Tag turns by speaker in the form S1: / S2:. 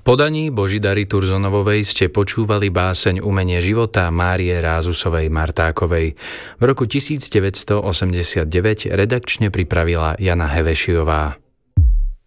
S1: podaní Božidary Turzonovovej ste počúvali báseň Umenie života Márie Rázusovej Martákovej. V roku 1989 redakčne pripravila Jana Hevešiová.